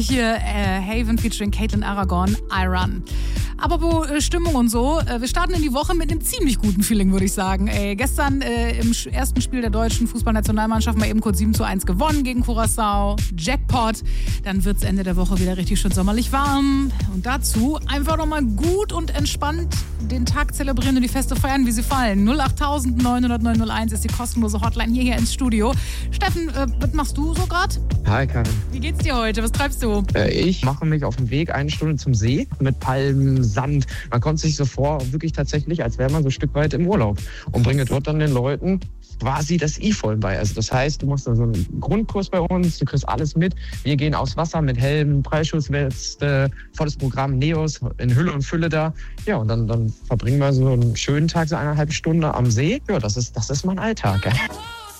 Hier Haven featuring Caitlin Aragon, I Run. Aber Stimmung und so, wir starten in die Woche mit einem ziemlich guten Feeling, würde ich sagen. Gestern im ersten Spiel der deutschen Fußballnationalmannschaft mal eben kurz 7:1 gewonnen gegen Curaçao. Jackpot. Dann wird es Ende der Woche wieder richtig schön sommerlich warm. Und dazu einfach nochmal gut und entspannt den Tag zelebrieren und die Feste feiern, wie sie fallen. 08000 900 901 ist die kostenlose Hotline hier ins Studio. Steffen, was machst du so gerade? Hi Karin. Wie geht's dir heute? Was treibst du? Ich mache mich auf den Weg 1 Stunde zum See mit Palmen, Sand. Man kommt sich so vor, wirklich tatsächlich, als wäre man so ein Stück weit im Urlaub und bringe dort dann den Leuten quasi das I-Vollen bei. Also das heißt, du machst da so einen Grundkurs bei uns, du kriegst alles mit. Wir gehen aufs Wasser mit Helm, Preisschussweste, volles Programm, Neos in Hülle und Fülle da. Ja, und dann verbringen wir so einen schönen Tag, so 1,5 Stunden am See. Ja, das ist mein Alltag.